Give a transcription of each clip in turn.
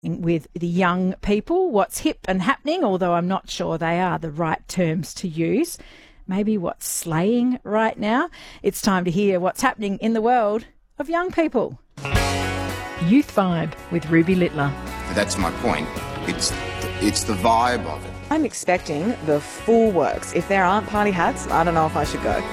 with the young people, what's hip and happening, although I'm not sure they are the right terms to use. Maybe what's slaying right now. It's time to hear what's happening in the world of young people. Youth Vibe with Ruby Littler. That's my point. It's the vibe of it. I'm expecting the full works. If there aren't party hats, I don't know if I should go.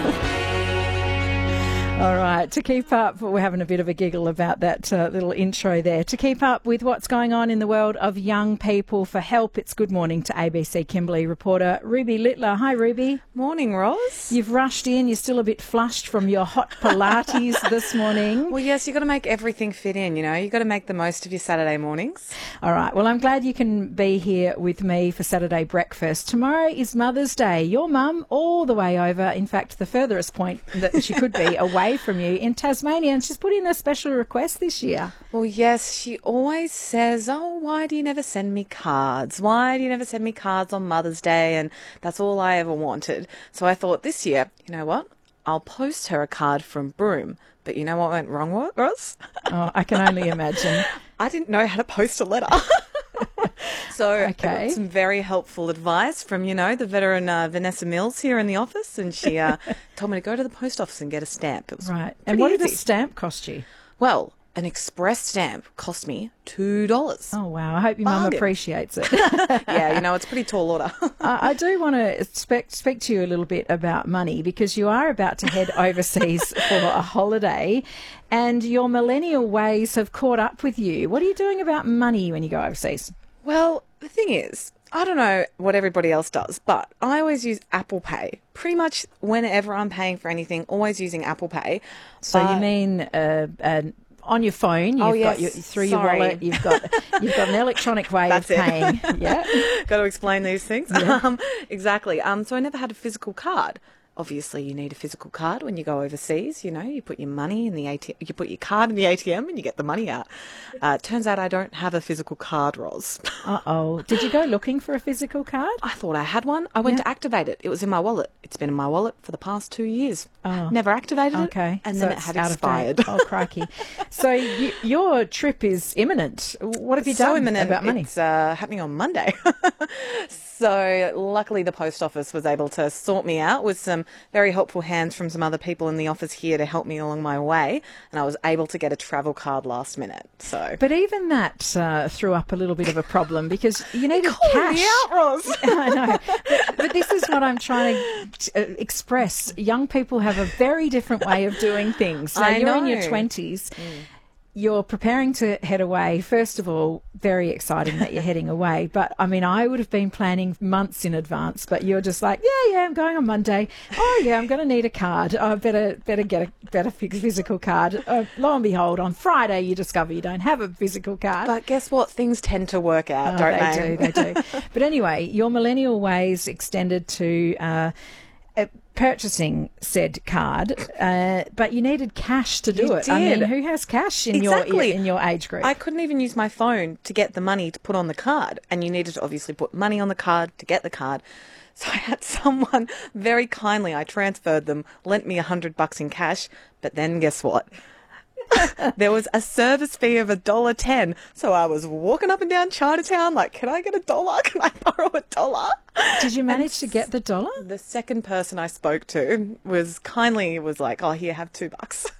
All right, to keep up, we're having a bit of a giggle about that little intro there. To keep up with what's going on in the world of young people, for help, it's Good Morning to ABC Kimberley reporter Ruby Littler. Hi, Ruby. Morning, Roz. You've rushed in. You're still a bit flushed from your hot Pilates this morning. Well, yes, you've got to make everything fit in, you know. You've got to make the most of your Saturday mornings. All right, well, I'm glad you can be here with me for Saturday breakfast. Tomorrow is Mother's Day. Your mum all the way over, in fact, the furthest point that she could be away from you in Tasmania, and she's put in a special request this year. Well, yes, she always says, oh, why do you never send me cards? Why do you never send me cards on Mother's Day? And that's all I ever wanted. So I thought this year, you know what? I'll post her a card from Broome. But you know what went wrong, Roz? Oh, I can only imagine. I didn't know how to post a letter. So I got some very helpful advice from, you know, the veteran Vanessa Mills here in the office, and she told me to go to the post office and get a stamp. It was right. And what did a stamp cost you? Well, an express stamp cost me $2. Oh, wow. I hope your mum appreciates it. Yeah, you know, it's a pretty tall order. I do want to speak to you a little bit about money, because you are about to head overseas for a holiday, and your millennial ways have caught up with you. What are you doing about money when you go overseas? Well, the thing is, I don't know what everybody else does, but I always use Apple Pay. Pretty much whenever I'm paying for anything, always using Apple Pay. So you mean on your phone, you've got through your wallet, you've got an electronic way of paying. Yeah, got to explain these things. Yeah. Exactly. So I never had a physical card. Obviously, you need a physical card when you go overseas. You know, you put your money in the ATM, you put your card in the ATM, and you get the money out. Turns out I don't have a physical card, Roz. Uh-oh. Did you go looking for a physical card? I thought I had one. I went to activate it. It was in my wallet. It's been in my wallet for the past 2 years. Oh. Never activated it. Okay. And so then it had expired. Oh, crikey. So your trip is imminent. What have you done about money? It's happening on Monday. So luckily the post office was able to sort me out with some very helpful hands from some other people in the office here to help me along my way, and I was able to get a travel card last minute. So, but even that threw up a little bit of a problem, because you needed cash. Me out, Roz. I know, but this is what I'm trying to express. Young people have a very different way of doing things. Now, you're in your 20s. You're preparing to head away. First of all, very exciting that you're heading away. But, I mean, I would have been planning months in advance, but you're just like, yeah, I'm going on Monday. Oh, yeah, I'm going to need a card. I better get a physical card. Lo and behold, on Friday you discover you don't have a physical card. But guess what? Things tend to work out, don't they? They do. But anyway, your millennial ways extended to purchasing said card, but you needed cash to do it. Did. I mean, who has cash in your age group? I couldn't even use my phone to get the money to put on the card, and you needed to obviously put money on the card to get the card. So I had someone very kindly, I transferred them, lent me $100 in cash, but then guess what? There was a service fee of $1.10. So I was walking up and down Chinatown like, can I get $1? Can I borrow $1? Did you manage to get the dollar? The second person I spoke to was like, oh, here, have $2.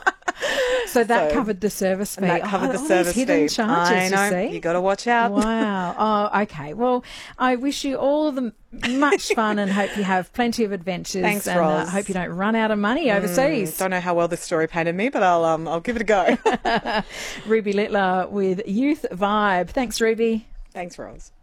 So that covered the service fee. That covered the service hidden fee. charges, I know. you see. You got to watch out. Wow. Oh, okay. Well, I wish you all the much fun and hope you have plenty of adventures. Thanks, and Roz. hope you don't run out of money overseas. Don't know how well this story painted me, but I'll give it a go. Ruby Littler with Youth Vibe. Thanks, Ruby. Thanks, Roz.